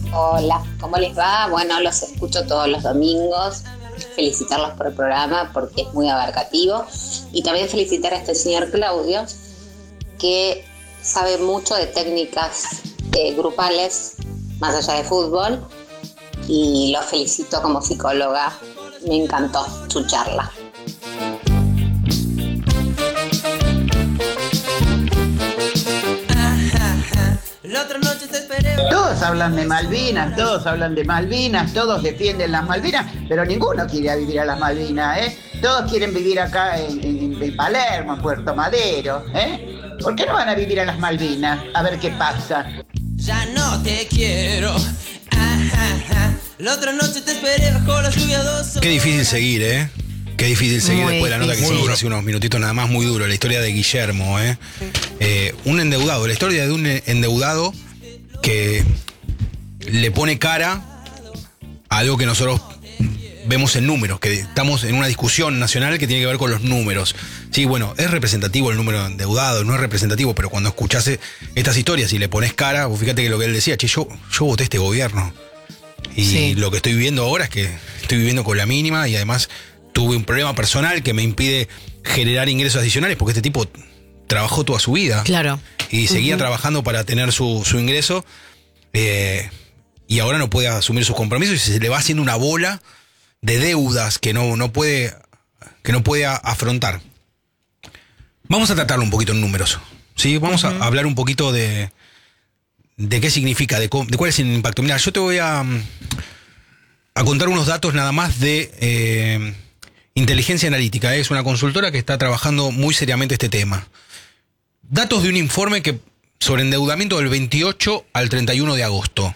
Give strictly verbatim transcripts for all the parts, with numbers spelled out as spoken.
Hola, ¿cómo les va? Bueno, los escucho todos los domingos. Felicitarlos por el programa porque es muy abarcativo. Y también felicitar a este señor Claudio, que sabe mucho de técnicas eh, grupales, más allá de fútbol. Y lo felicito como psicóloga. Me encantó su charla. La otra noche te esperé. Todos hablan de Malvinas, todos hablan de Malvinas, todos defienden las Malvinas, pero ninguno quiere vivir a las Malvinas, ¿eh? Todos quieren vivir acá en, en, en Palermo, en Puerto Madero, ¿eh? ¿Por qué no van a vivir a las Malvinas? A ver qué pasa. Ya no te quiero. Ajá. La otra noche te esperé bajo la lluvia dos. Qué difícil seguir, ¿eh? Qué difícil seguir Muy después de la nota que difícil. hicimos hace unos minutitos nada más, muy duro. La historia de Guillermo, ¿eh? Eh, un endeudado, la historia de un endeudado que le pone cara a algo que nosotros vemos en números, que estamos en una discusión nacional que tiene que ver con los números. Sí, bueno, es representativo el número de endeudados, no es representativo, pero cuando escuchás estas historias y le pones cara, vos fíjate que lo que él decía, che, yo, yo voté este gobierno. Y Sí. lo que estoy viviendo ahora es que estoy viviendo con la mínima y además tuve un problema personal que me impide generar ingresos adicionales porque este tipo trabajó toda su vida. Claro. Y seguía Ujú. trabajando para tener su, su ingreso eh, y ahora no puede asumir sus compromisos y se le va haciendo una bola de deudas que no, no puede que no puede a- afrontar. Vamos a tratarlo un poquito en números, ¿sí? Vamos Ujú. a hablar un poquito de, de qué significa, de, cómo- de cuál es el impacto. Mira, yo te voy a, a contar unos datos nada más de eh, Inteligencia Analítica. ¿eh? Es una consultora que está trabajando muy seriamente este tema. Datos de un informe que sobre endeudamiento del veintiocho al treinta y uno de agosto.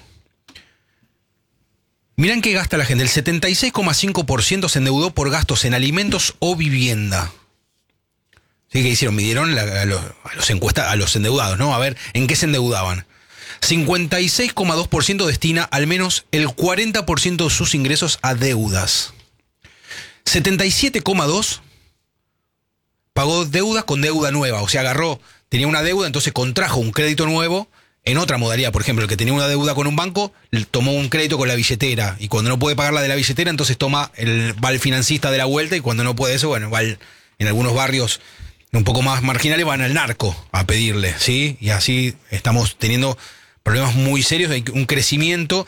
Mirá en qué gasta la gente. El setenta y seis coma cinco por ciento se endeudó por gastos en alimentos o vivienda. ¿Sí? ¿Qué hicieron? Midieron la- a, los, a los encuesta- a los endeudados, ¿no? A ver en qué se endeudaban. cincuenta y seis coma dos por ciento destina al menos el cuarenta por ciento de sus ingresos a deudas. setenta y siete coma dos por ciento pagó deudas con deuda nueva. O sea, agarró, tenía una deuda, entonces contrajo un crédito nuevo en otra modalidad. Por ejemplo, el que tenía una deuda con un banco, tomó un crédito con la billetera. Y cuando no puede pagar la de la billetera, entonces toma el, va al financista de la vuelta. Y cuando no puede eso, bueno, va al- en algunos barrios un poco más marginales, van al narco a pedirle, ¿sí? Y así estamos teniendo problemas muy serios, hay un crecimiento